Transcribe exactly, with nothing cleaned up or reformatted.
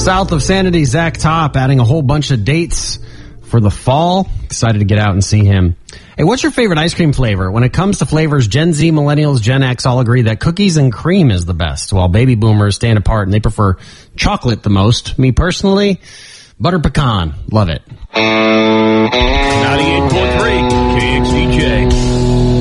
South of Sanity, Zach Top adding a whole bunch of dates for the fall. Excited to get out and see him. Hey, what's your favorite ice cream flavor? When it comes to flavors, Gen Z, Millennials, Gen X all agree that cookies and cream is the best, while baby boomers stand apart and they prefer chocolate the most. Me personally, butter pecan. Love it. ninety-eight point three K X D J.